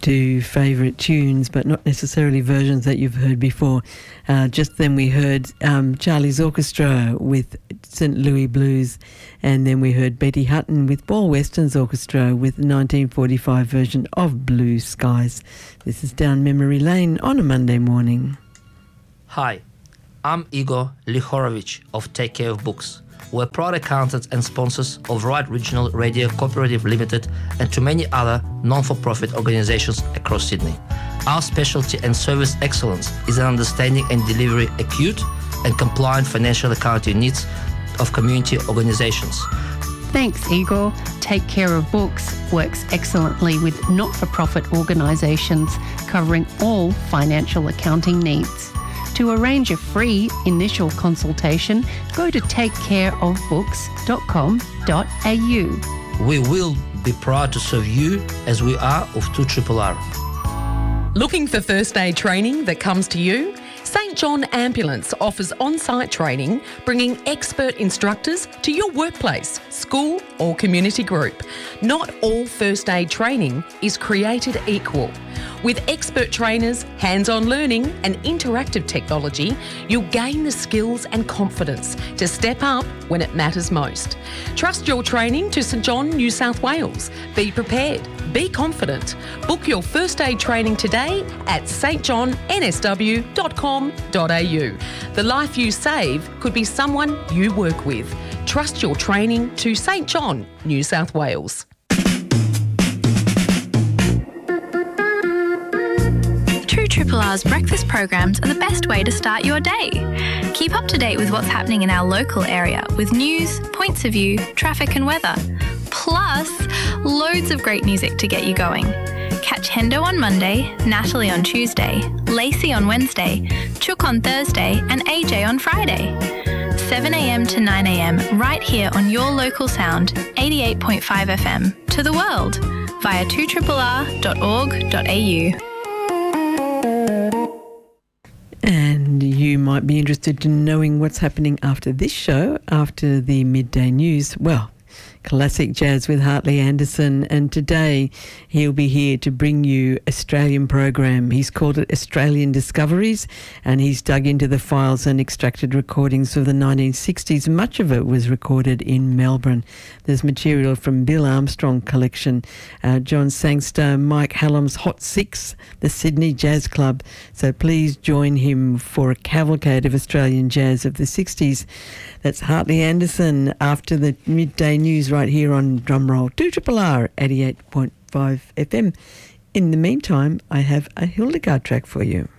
to favourite tunes, but not necessarily versions that you've heard before. Just then we heard Charlie's Orchestra with St. Louis Blues, and then we heard Betty Hutton with Paul Weston's Orchestra with the 1945 version of Blue Skies. This is Down Memory Lane on a Monday morning. Hi, I'm Igor Lihorovich of Take Care of Books. We're proud accountants and sponsors of Right Regional Radio Cooperative Limited and to many other non-for-profit organizations across Sydney. Our specialty and service excellence is in understanding and delivering acute and compliant financial accounting needs of community organizations. Thanks, Igor. Take Care of Books works excellently with not-for-profit organisations covering all financial accounting needs. To arrange a free initial consultation, go to takecareofbooks.com.au. We will be proud to serve you as we are of 2RRR. Looking for first aid training that comes to you? St John Ambulance offers on-site training, bringing expert instructors to your workplace, school or community group. Not all first aid training is created equal. With expert trainers, hands-on learning and interactive technology, you'll gain the skills and confidence to step up when it matters most. Trust your training to St John, New South Wales. Be prepared. Be confident. Book your first aid training today at stjohnsw.com.au. The life you save could be someone you work with. Trust your training to St John, New South Wales. 2RRR's breakfast programs are the best way to start your day. Keep up to date with what's happening in our local area with news, points of view, traffic and weather. Plus, loads of great music to get you going. Catch Hendo on Monday, Natalie on Tuesday, Lacey on Wednesday, Chook on Thursday and AJ on Friday. 7am to 9am right here on your local sound, 88.5 FM, to the world via 2RRR.org.au. And you might be interested in knowing what's happening after this show, after the midday news. Well, classic jazz with Hartley Anderson, and today he'll be here to bring you Australian program. He's called it Australian Discoveries, and he's dug into the files and extracted recordings of the 1960s. Much of it was recorded in Melbourne. There's material from Bill Armstrong collection, John Sangster, Mike Hallam's Hot Six, the Sydney Jazz Club. So please join him for a cavalcade of Australian jazz of the 60s. That's Hartley Anderson after the midday news right here on Drumroll 2RRR 88.5 FM. In the meantime, I have a Hildegard track for you.